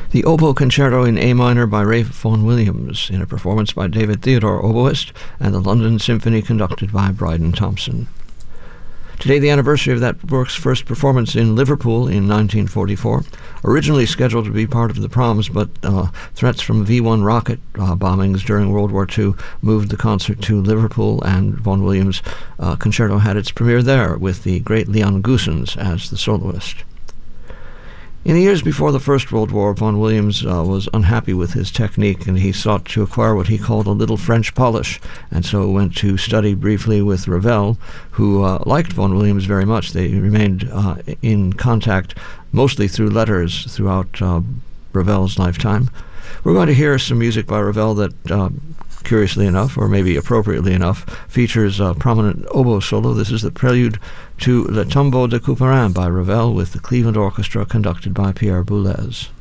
The Oboe Concerto in A minor by Ralph Vaughan Williams, in a performance by David Theodore, oboist, and the London Symphony conducted by Bryden Thompson. Today, the anniversary of that work's first performance in Liverpool in 1944. Originally scheduled to be part of the Proms, but threats from V-1 rocket bombings during World War II moved the concert to Liverpool, and Vaughan Williams' concerto had its premiere there with the great Leon Goossens as the soloist. In the years before the First World War, Vaughan Williams was unhappy with his technique, and he sought to acquire what he called a little French polish, and so went to study briefly with Ravel, who liked Vaughan Williams very much. They remained in contact mostly through letters throughout Ravel's lifetime. We're going to hear some music by Ravel that, curiously enough, or maybe appropriately enough, features a prominent oboe solo. This is the prelude to Le Tombeau de Couperin by Ravel with the Cleveland Orchestra conducted by Pierre Boulez.